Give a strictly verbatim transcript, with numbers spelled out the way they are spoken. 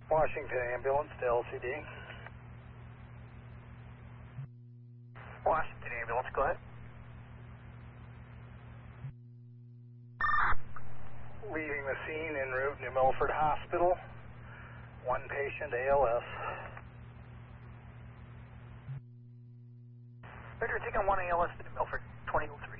Washington ambulance to L C D. Washington ambulance, go ahead. Leaving the scene en route to Milford Hospital. One patient, A L S. Victor, take on one A L S to Milford, twenty oh three.